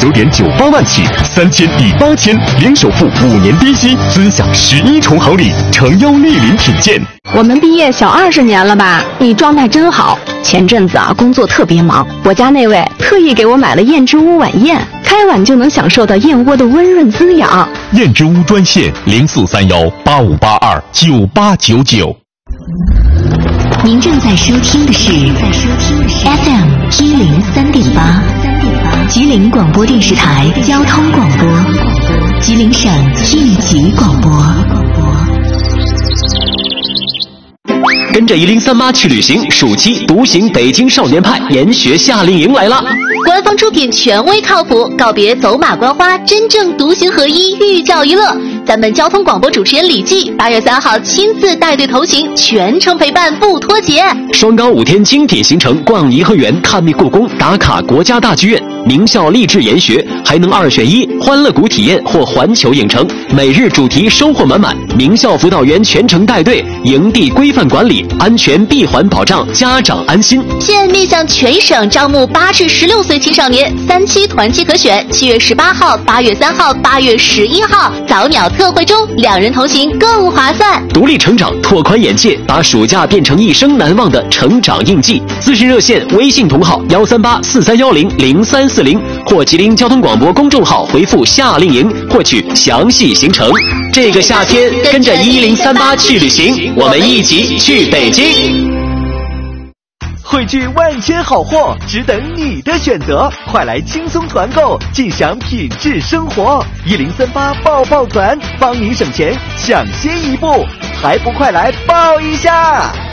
29.98万起，3000抵8000，零首付，5年低息，尊享11重好礼，诚邀莅临品鉴。 我们毕业小20年了吧？你状态真好。前阵子工作特别忙，我家那位特意给我买了燕之屋晚宴，开碗就能享受到燕窝的温润滋养。 燕之屋专线043185829899。 您正在收听的是 FM 103.8，吉林广播电视台交通广播，吉林省应急广播。 跟着1038去旅行，暑期独行北京少年派研学夏令营来了。 官方出品，权威靠谱，告别走马观花，真正独行合一，寓教于乐。咱们交通广播主持人李记8月3号亲自带队同行，全程陪伴不脱节。 双高5天精品行程，逛颐和园，探秘故宫，打卡国家大剧院，名校励志研学，还能2选1，欢乐谷体验或环球影城。每日主题收获满满，名校辅导员全程带队，营地规范管理，安全闭环保障，家长安心。 现面向全省招募8至16岁青少年，3期团期可选，7月18号、8月3号、8月11号早鸟特惠中，2人同行更划算。 独立成长，拓宽眼界，把暑假变成一生难忘的成长印记。咨询热线：微信同号13843100340，或吉林交通广播公众号回复夏令营获取详细行程。这个夏天跟着1038去旅行，我们一起去北京。 汇聚万千好货，只等你的选择，快来轻松团购，尽享品质生活。1038爆爆团，帮您省钱，抢先一步，还不快来报一下！